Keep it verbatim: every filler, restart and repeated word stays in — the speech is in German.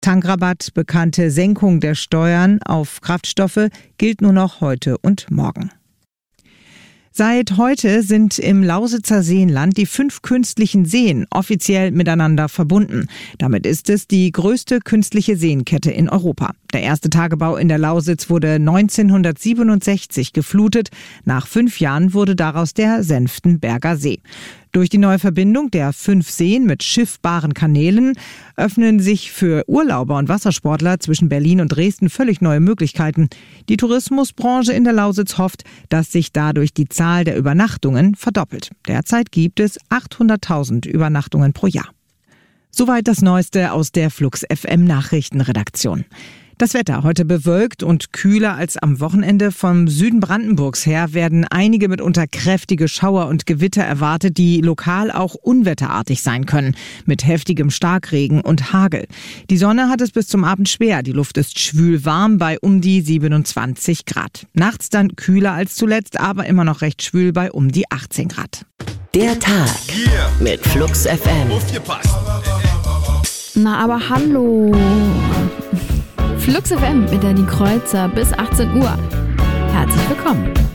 Tankrabatt, bekannte Senkung der Steuern auf Kraftstoffe gilt nur noch heute und morgen. Seit heute sind im Lausitzer Seenland die fünf künstlichen Seen offiziell miteinander verbunden. Damit ist es die größte künstliche Seenkette in Europa. Der erste Tagebau in der Lausitz wurde neunzehnhundertsiebenundsechzig geflutet. Nach fünf Jahren wurde daraus der Senftenberger See. Durch die neue Verbindung der fünf Seen mit schiffbaren Kanälen öffnen sich für Urlauber und Wassersportler zwischen Berlin und Dresden völlig neue Möglichkeiten. Die Tourismusbranche in der Lausitz hofft, dass sich dadurch die Zahl der Übernachtungen verdoppelt. Derzeit gibt es achthunderttausend Übernachtungen pro Jahr. Soweit das Neueste aus der Flux F M Nachrichtenredaktion. Das Wetter heute bewölkt und kühler als am Wochenende. Vom Süden Brandenburgs her werden einige mitunter kräftige Schauer und Gewitter erwartet, die lokal auch unwetterartig sein können, mit heftigem Starkregen und Hagel. Die Sonne hat es bis zum Abend schwer. Die Luft ist schwül warm bei um die siebenundzwanzig Grad. Nachts dann kühler als zuletzt, aber immer noch recht schwül bei um die achtzehn Grad. Der Tag mit Flux F M. Na, aber hallo. Flux F M mit Danny Kreuzer bis achtzehn Uhr. Herzlich willkommen.